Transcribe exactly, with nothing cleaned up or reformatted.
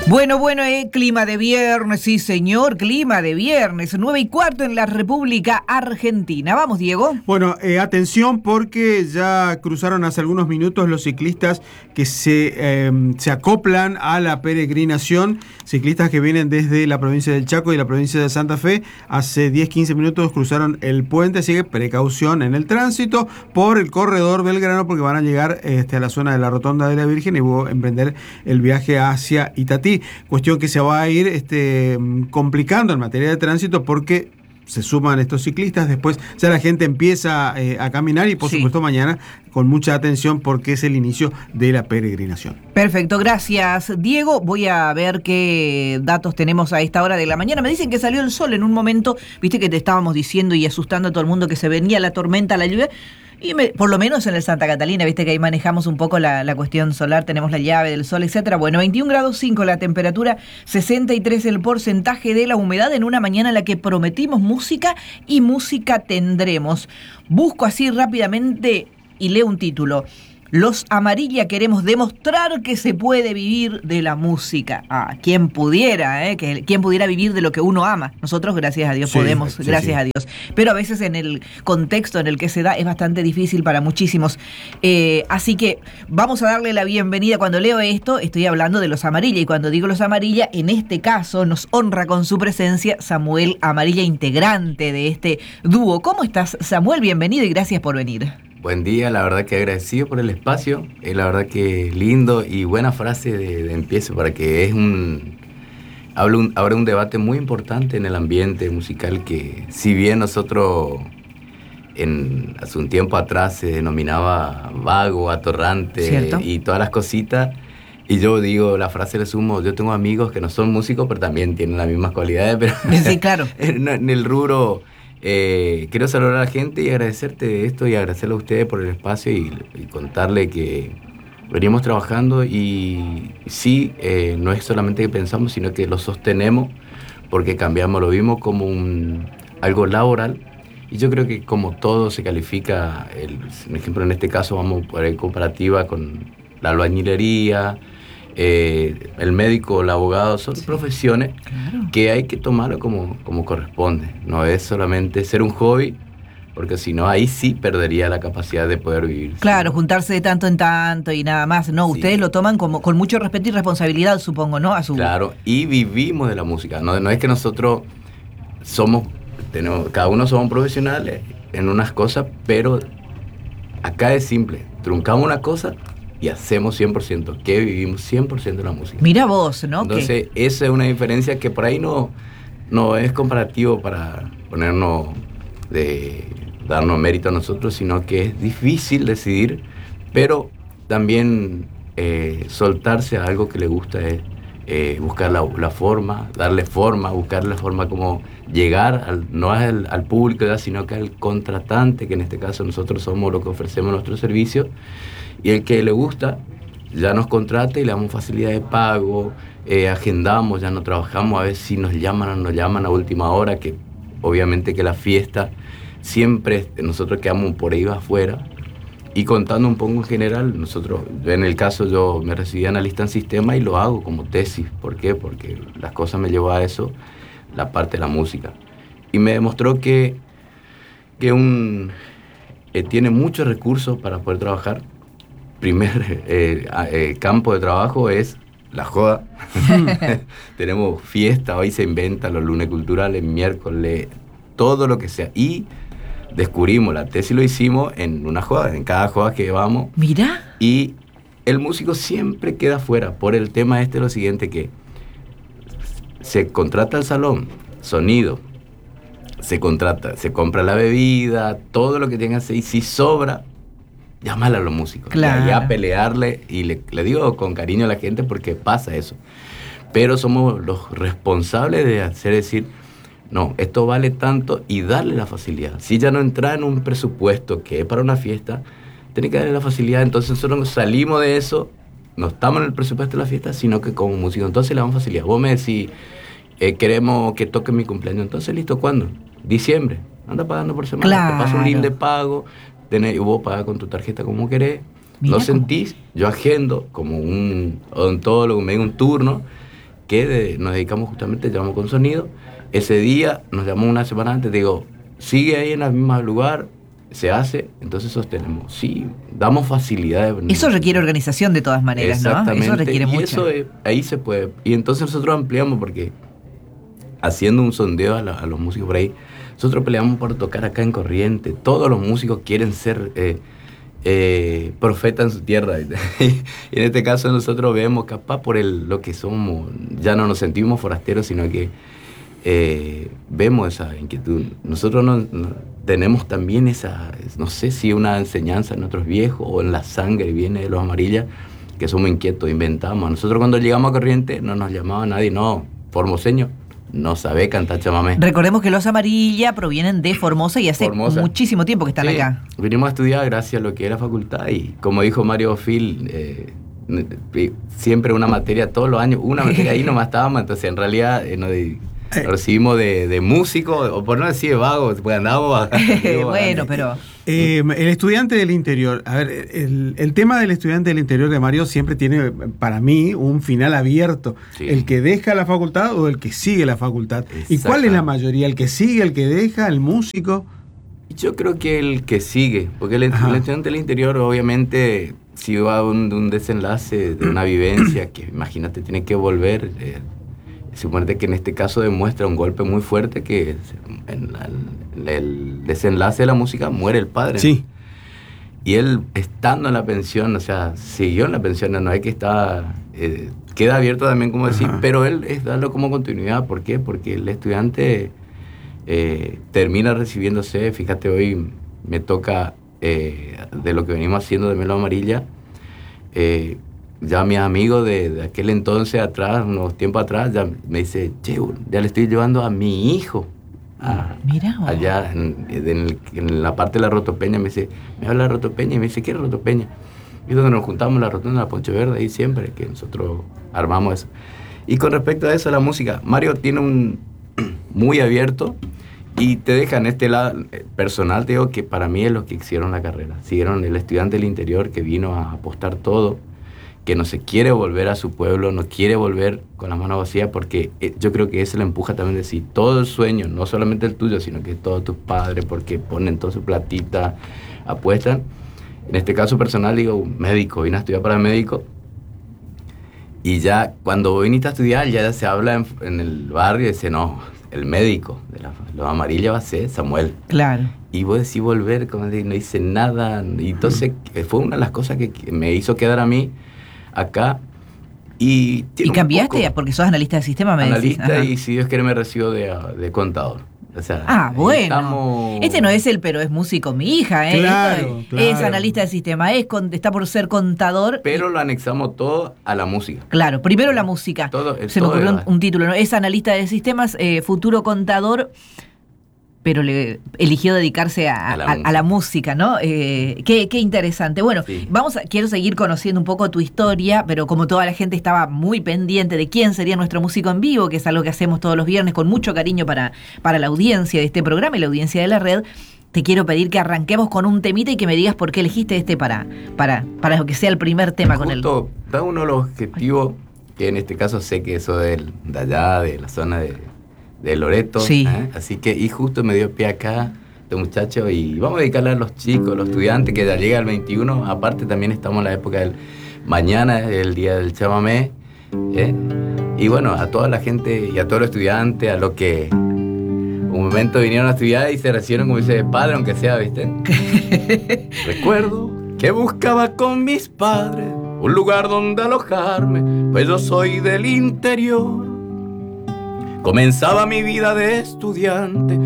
Bueno, bueno, eh, clima de viernes, sí señor, clima de viernes, nueve y cuarto en la República Argentina. Vamos, Diego. Bueno, eh, atención porque ya cruzaron hace algunos minutos los ciclistas que se, eh, se acoplan a la peregrinación, ciclistas que vienen desde la provincia del Chaco y la provincia de Santa Fe. Hace diez a quince minutos cruzaron el puente, así que precaución en el tránsito por el corredor Belgrano porque van a llegar este, a la zona de la Rotonda de la Virgen y luego emprender el viaje hacia Itatí. Cuestión que se va a ir este, complicando en materia de tránsito porque se suman estos ciclistas, después ya la gente empieza eh, a caminar y por sí. supuesto mañana con mucha atención porque es el inicio de la peregrinación. Perfecto, gracias Diego. Voy a ver qué datos tenemos a esta hora de la mañana. Me dicen que salió el sol en un momento, viste que te estábamos diciendo y asustando a todo el mundo que se venía la tormenta, la lluvia. Y me, por lo menos en el Santa Catalina, viste que ahí manejamos un poco la, la cuestión solar, tenemos la llave del sol, etcétera. Bueno, veintiún grados cinco la temperatura, sesenta y tres el porcentaje de la humedad en una mañana en la que prometimos música y música tendremos. Busco así rápidamente y leo un título. Los Amarilla queremos demostrar que se puede vivir de la música. Ah, quien pudiera, ¿eh? Que, quien pudiera vivir de lo que uno ama. Nosotros, gracias a Dios, sí, podemos, sí, gracias sí. a Dios. Pero a veces en el contexto en el que se da es bastante difícil para muchísimos. Eh, así que vamos a darle la bienvenida. Cuando leo esto, estoy hablando de los Amarilla. Y cuando digo los Amarilla, en este caso nos honra con su presencia Samuel Amarilla, integrante de este dúo. ¿Cómo estás, Samuel? Bienvenido y gracias por venir. Buen día, la verdad que agradecido por el espacio, eh, la verdad que lindo y buena frase de, de empiezo para que es un, habla un, habrá un debate muy importante en el ambiente musical que si bien nosotros en, hace un tiempo atrás se denominaba vago, atorrante, ¿cierto? Y todas las cositas, y yo digo, la frase le sumo, yo tengo amigos que no son músicos pero también tienen las mismas cualidades, pero sí, claro. en, en el rubro... Eh, quiero saludar a la gente y agradecerte de esto y agradecerle a ustedes por el espacio y, y contarle que venimos trabajando y sí, eh, no es solamente que pensamos, sino que lo sostenemos porque cambiamos, lo vimos como un, algo laboral y yo creo que como todo se califica, el, por ejemplo en este caso vamos por ahí comparativa con la albañilería, Eh, el médico, el abogado, son sí, profesiones claro. que hay que tomarlo como, como corresponde. No es solamente ser un hobby, porque si no, ahí sí perdería la capacidad de poder vivir. Claro, juntarse de tanto en tanto y nada más. No, sí. Ustedes lo toman como con mucho respeto y responsabilidad, supongo, ¿no? A su... Claro, y vivimos de la música. No, no es que nosotros somos, tenemos, cada uno somos profesionales en unas cosas, pero acá es simple. Truncamos una cosa y hacemos cien por ciento, que vivimos cien por ciento de la música. Mira vos, ¿no? Entonces, ¿qué? Esa es una diferencia que por ahí no, no es comparativo para ponernos, de darnos mérito a nosotros, sino que es difícil decidir, pero también eh, soltarse a algo que le gusta es eh, buscar la, la forma, darle forma, buscar la forma como llegar, al, no al, al público, ¿verdad? Sino que al contratante, que en este caso nosotros somos lo que ofrecemos nuestro servicio. Y el que le gusta, ya nos contrata y le damos facilidad de pago, eh, agendamos, ya no trabajamos, a ver si nos llaman o no nos llaman a última hora, que obviamente que la fiesta, siempre nosotros quedamos por ahí afuera. Y contando un poco en general, nosotros, en el caso yo me recibí analista en sistema y lo hago como tesis. ¿Por qué? Porque las cosas me llevó a eso, la parte de la música. Y me demostró que, que un, eh, tiene muchos recursos para poder trabajar. Primer eh, eh, campo de trabajo es la joda. Tenemos fiesta, hoy se inventan los lunes culturales, miércoles, todo lo que sea. Y descubrimos, la tesis lo hicimos en una joda, en cada joda que vamos. Mira. Y el músico siempre queda fuera por el tema este, lo siguiente, que se contrata el salón, sonido, se contrata, se compra la bebida, todo lo que tenga, y si sobra, llámale a los músicos, claro. ya, ya pelearle, y le, le digo con cariño a la gente porque pasa eso. Pero somos los responsables de hacer decir, no, esto vale tanto y darle la facilidad. Si ya no entra en un presupuesto que es para una fiesta, tiene que darle la facilidad. Entonces nosotros salimos de eso, no estamos en el presupuesto de la fiesta, sino que como músico, entonces le damos facilidad. Vos me decís, eh, queremos que toque mi cumpleaños, entonces listo, ¿cuándo? Diciembre, anda pagando por semana, claro. Te paso un link de pago, tenés, vos pagás con tu tarjeta como querés. Mira, ¿no sentís? Yo agendo como un odontólogo, me digo un turno, que de- nos dedicamos justamente, llamamos con sonido. Ese día nos llamó una semana antes, digo, sigue ahí en el mismo lugar, se hace, entonces sostenemos. Sí, damos facilidades. Eso requiere organización de todas maneras, ¿no? Exactamente. Eso requiere y mucho. eso eh, ahí se puede. Y entonces nosotros ampliamos porque haciendo un sondeo a, la- a los músicos por ahí, nosotros peleamos por tocar acá en Corrientes. Todos los músicos quieren ser eh, eh, profetas en su tierra. Y en este caso nosotros vemos, capaz por el, lo que somos, ya no nos sentimos forasteros, sino que eh, vemos esa inquietud. Nosotros no, no- tenemos también esa, no sé si una enseñanza en nuestros viejos o en la sangre viene de los amarillas, que somos inquietos, inventamos. Nosotros cuando llegamos a Corrientes no nos llamaba nadie, no, formoseño, no sabe cantar chamamé. Recordemos que los Amarilla provienen de Formosa y hace Formosa. muchísimo tiempo que están Sí, acá. vinimos a estudiar gracias a lo que era facultad y como dijo Mario Phil, eh, eh, siempre una materia todos los años, una materia ahí nomás estábamos, entonces en realidad eh, nos, de- nos recibimos de, de músico, o por no decir de vago, pues andábamos Bueno, pero Eh, el estudiante del interior, a ver, el, el tema del estudiante del interior de Mario siempre tiene para mí un final abierto. Sí. El que deja la facultad o el que sigue la facultad. ¿Y cuál es la Exacto. mayoría? ¿El que sigue, el que deja, el músico? Yo creo que el que sigue, porque el, el Ajá. estudiante del interior obviamente si va a un, un desenlace de una vivencia que imagínate tiene que volver, eh, suponete que en este caso demuestra un golpe muy fuerte que en la- en el desenlace de la música muere el padre. Sí. Y él estando en la pensión, o sea, siguió en la pensión, no es que está, eh, queda abierto también como decir, Ajá. pero él es darlo como continuidad. ¿Por qué? Porque el estudiante eh, termina recibiéndose, fíjate, hoy me toca eh, de lo que venimos haciendo de Melo Amarilla, eh, ya mis amigos de, de aquel entonces atrás, unos tiempos atrás, ya me dice, che, ya le estoy llevando a mi hijo. a- Mira vos. allá en, en el- en la parte de la Rotopeña, me dice, me habla de Rotopeña y me dice, ¿qué es Rotopeña? Y es donde nos juntamos en la rotonda de la Ponche Verde, ahí siempre, que nosotros armamos eso. Y con respecto a eso, la música, Mario tiene un muy abierto y te deja en este lado eh, personal, te digo que para mí es los que hicieron la carrera. Siguieron el estudiante del interior que vino a apostar todo, que no se quiere volver a su pueblo, no quiere volver con las manos vacías, porque eh, yo creo que eso le empuja también a decir, todo el sueño, no solamente el tuyo, sino que todos tus padres, porque ponen toda su platita, apuestan. En este caso personal, digo, médico, vine a estudiar para médico, y ya cuando viniste a estudiar, ya se habla en, en el barrio, y dice, no, el médico de la, los amarillas va a ser Samuel. Claro. Y vos decís volver, como de, no hice nada. Y entonces eh, fue una de las cosas que, que me hizo quedar a mí acá. Y, tiene ¿Y un cambiaste? poco Porque sos analista de sistema, me decís. analista Ajá. y si Dios quiere me recibo de, de contador. O sea, Ah, bueno. estamos- Este no es el, pero es músico, mi hija, ¿eh? Claro, Esto es, es claro. analista de sistema, es con- está por ser contador. Pero lo anexamos todo a la música. Claro, primero la música. Todo- Se me todo ocurrió un, era- un título, ¿no? Es analista de sistemas, eh, futuro contador, pero le eligió dedicarse a, A la a- a música. la música, ¿no? Eh, qué, qué interesante. Bueno, Sí. vamos a, quiero seguir conociendo un poco tu historia, pero como toda la gente estaba muy pendiente de quién sería nuestro músico en vivo, que es algo que hacemos todos los viernes con mucho cariño para, para la audiencia de este programa y la audiencia de la red, te quiero pedir que arranquemos con un temita y que me digas por qué elegiste este para, para, para que sea el primer tema con él. Justo, da uno de los objetivos, que en este caso sé que eso del, de allá, de la zona de, de Loreto. Sí. ¿eh? Así que, y justo me dio pie acá, este muchacho, y vamos a dedicarle a los chicos, los estudiantes, que ya llega el veintiuno. Aparte, también estamos en la época del mañana, el día del chamamé. ¿eh? Y bueno, a toda la gente y a todos los estudiantes, a los que un momento vinieron a estudiar y se recibieron como dice de padre, aunque sea, ¿viste? Recuerdo que buscaba con mis padres un lugar donde alojarme, pues yo soy del interior. Comenzaba mi vida de estudiante